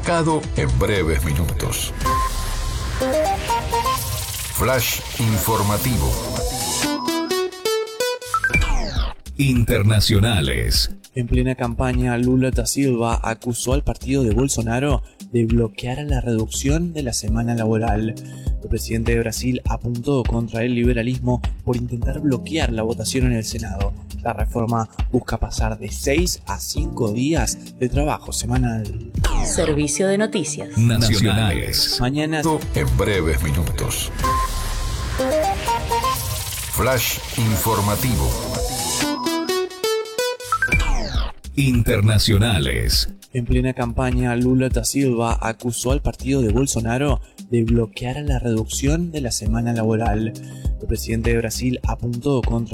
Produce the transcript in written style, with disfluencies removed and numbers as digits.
destacado en breves minutos. Flash informativo. Internacionales. En plena campaña, Lula da Silva acusó al partido de Bolsonaro de bloquear la reducción de la semana laboral. El presidente de Brasil apuntó contra el liberalismo por intentar bloquear la votación en el Senado. La reforma busca pasar de 6 a 5 días de trabajo semanal. Servicio de noticias Nacionales. Mañana En breves minutos. Flash informativo. Internacionales. En plena campaña, Lula da Silva acusó al partido de Bolsonaro de bloquear la reducción de la semana laboral. El presidente de Brasil apuntó contra